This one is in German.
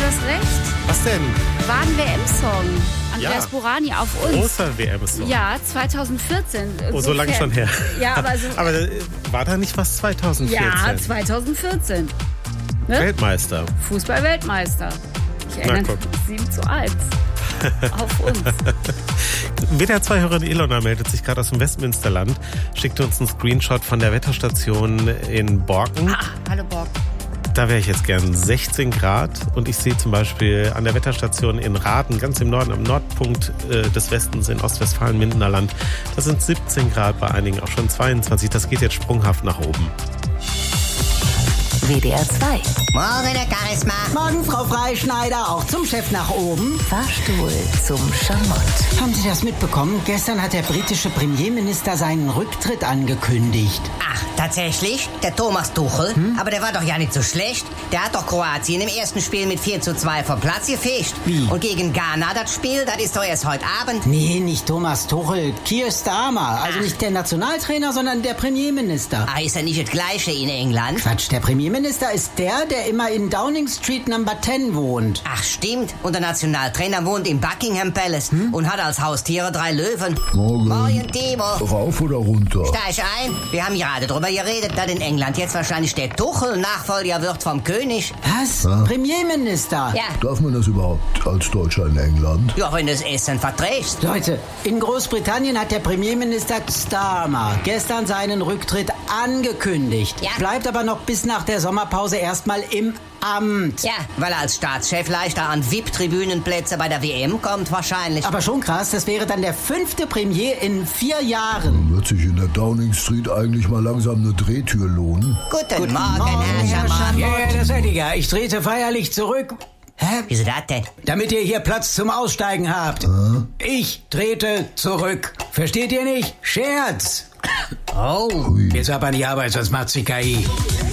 hast recht. Was denn? War ein WM-Song. Andreas Burani auf uns. Großer WM-Song. Ja, 2014. Oh, so lange schon her. Ja, aber so. Aber war da nicht was 2014? Ja, 2014. Ne? Weltmeister. Fußball-Weltmeister. Ich erinnere mich, 7:1. Auf uns. WDR 2 Hörerin Ilona meldet sich gerade aus dem Westmünsterland, schickt uns einen Screenshot von der Wetterstation in Borken. Hallo Borken. Da wäre ich jetzt gern 16 Grad und ich sehe zum Beispiel an der Wetterstation in Raden, ganz im Norden, am Nordpunkt des Westens in Ostwestfalen-Mindener Land, da sind 17 Grad, bei einigen auch schon 22. Das geht jetzt sprunghaft nach oben. WDR 2. Morgen, Herr Charisma. Morgen, Frau Freischneider, auch zum Chef nach oben. Fahrstuhl zum Schamott. Haben Sie das mitbekommen? Gestern hat der britische Premierminister seinen Rücktritt angekündigt. Ach, tatsächlich? Der Thomas Tuchel? Aber der war doch ja nicht so schlecht. Der hat doch Kroatien im ersten Spiel mit 4:2 vom Platz gefischt. Wie? Und gegen Ghana das Spiel, das ist doch erst heute Abend. Nee, nicht Thomas Tuchel, Keir Starmer. Also nicht der Nationaltrainer, sondern der Premierminister. Ah, ist ja nicht das Gleiche in England? Quatsch, der Premierminister ist der immer in Downing Street Number 10 wohnt. Ach, stimmt. Und der Nationaltrainer wohnt im Buckingham Palace und hat als Haustiere 3 Löwen. Morgen, Timo. Rauf oder runter? Steig ein. Wir haben gerade drüber geredet, dass in England jetzt wahrscheinlich der Tuchel Nachfolger wird vom König. Was? Premierminister? Ja. Darf man das überhaupt als Deutscher in England? Ja, wenn du das Essen verträgst. Leute, in Großbritannien hat der Premierminister Starmer gestern seinen Rücktritt angekündigt. Ja. Bleibt aber noch bis nach der Sommerpause erstmal im Amt. Ja, weil er als Staatschef leichter an VIP-Tribünenplätze bei der WM kommt wahrscheinlich. Aber schon krass, das wäre dann der 5. Premier in 4 Jahren. Wird sich in der Downing Street eigentlich mal langsam eine Drehtür lohnen? Guten Morgen, Herr Schamott. Ja, das seid ihr ja. Ich trete feierlich zurück. Hä? Wieso das denn? Damit ihr hier Platz zum Aussteigen habt. Ich trete zurück. Versteht ihr nicht? Scherz. Oh. Jetzt ab an die Arbeit, sonst macht sie KI.